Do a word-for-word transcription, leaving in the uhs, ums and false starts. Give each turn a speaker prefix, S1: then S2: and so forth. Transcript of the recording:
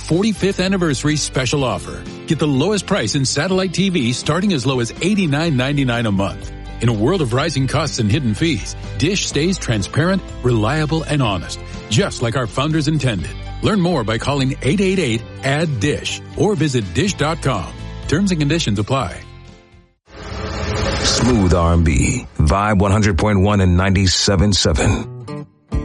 S1: forty-fifth anniversary special offer. Get the lowest price in satellite T V starting as low as eighty-nine ninety-nine a month. In a world of rising costs and hidden fees, Dish stays transparent, reliable, and honest, just like our founders intended. Learn more by calling eight eight eight, A D D I S H or visit dish dot com. Terms and conditions apply.
S2: Smooth R and B, Vibe one hundred point one and ninety-seven point seven.